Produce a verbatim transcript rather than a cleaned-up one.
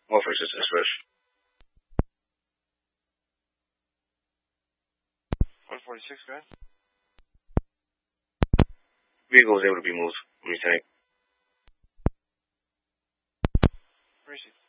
One for assistance, switch. one forty-six, go ahead. Vehicle was able to be moved. Let me take. Where is he?